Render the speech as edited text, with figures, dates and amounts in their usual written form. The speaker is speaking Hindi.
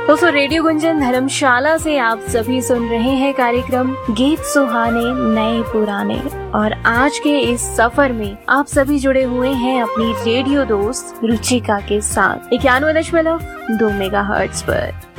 दोस्तों रेडियो गुंजन धर्मशाला से आप सभी सुन रहे हैं कार्यक्रम गीत सुहाने नए पुराने, और आज के इस सफर में आप सभी जुड़े हुए हैं अपनी रेडियो दोस्त रुचिका के साथ 91.2 मेगाहर्ट्ज पर।